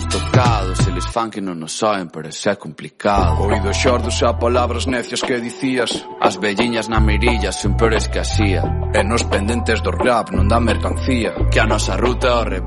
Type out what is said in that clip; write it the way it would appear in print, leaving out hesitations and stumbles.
estamos tocados. Eles fan que non nos soen, pero eso é complicado. Oído xordos a palabras necias que dicías. As velliñas na mirilla son peores que asía. E nos pendentes do rap non dá mercancía. Que a nosa ruta ao